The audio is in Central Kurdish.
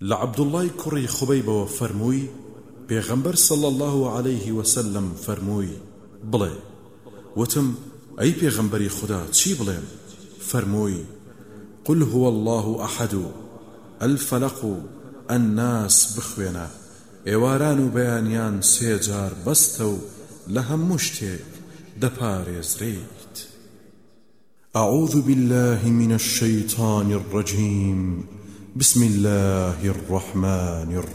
لعبد الله كري خبيب وفرموي پیغمبر صلى الله عليه وسلم فرموي بڵێ وتم أي پیغمبری خدا چی بڵێم فرموي قل هو الله أحد الفلق الناس بخوێنە ئێواران و بەیانیان سێجار بەستە و لە هەموو شتێک دەپارێزرێیت. أعوذ بالله من الشيطان الرجيم بسم الله الرحمن الرحيم